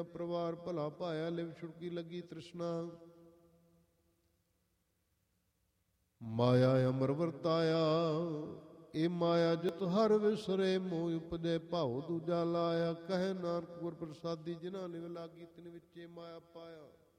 ਪਰਿਵਾਰ ਭਲਾ ਪਾਇਆ, ਲਿਵ ਛੁੜਕੀ ਲੱਗੀ ਤ੍ਰਿਸ਼ਨਾ। ਮਾਇਆ ਅਮਰ ਵਰਤਾਇਆ, ਇਹ ਮਾਇਆ ਜਿਤ ਹਰ ਵਿਸਰੇ, ਮੋਹ ਉਪਜੈ ਭਾਉ ਦੂਜਾ ਲਾਇਆ। ਕਹੇ ਨਾਨਕ ਗੁਰ ਪ੍ਰਸਾਦੀ, ਜਿਨ੍ਹਾਂ ਨਿਵ ਲਾਗੀ ਤਿਨ ਵਿੱਚੇ ਮਾਇਆ ਪਾਇਆ।